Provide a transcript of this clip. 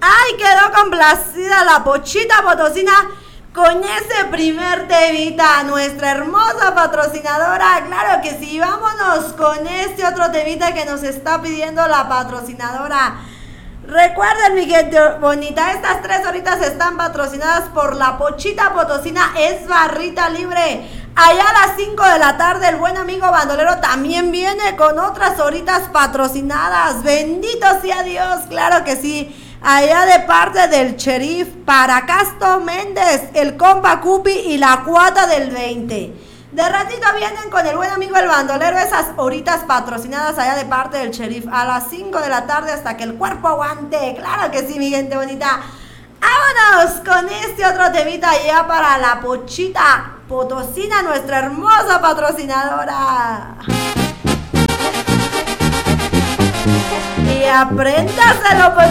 Ay, quedó complacida la Pochita Potosina con ese primer temita, nuestra hermosa patrocinadora. Claro que sí, vámonos con este otro temita que nos está pidiendo la patrocinadora. Recuerden, mi gente bonita, estas 3 horitas están patrocinadas por la Pochita Potosina, es barrita libre. Allá a las 5 de la tarde el buen amigo bandolero también viene con otras horitas patrocinadas. Bendito sea Dios, claro que sí. Allá de parte del sheriff Paracasto Méndez, el compa Cupi y la cuata del 20. De ratito vienen con el buen amigo el bandolero esas horitas patrocinadas allá de parte del sheriff a las 5 de la tarde hasta que el cuerpo aguante. Claro que sí, mi gente bonita. Vámonos con este otro temita ya para la Pochita Potosina, nuestra hermosa patrocinadora. Y apréndaselo, pues.